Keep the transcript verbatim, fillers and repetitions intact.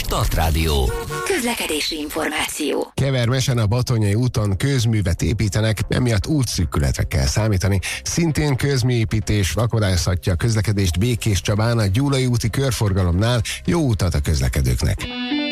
Startrádió. Közlekedési információ. Kevermesen a Batonyai úton közművet építenek, emiatt útszűkületre kell számítani. Szintén közműépítés akadályozhatja a közlekedést Békéscsabán, a Gyulai úti körforgalomnál. Jó utat a közlekedőknek!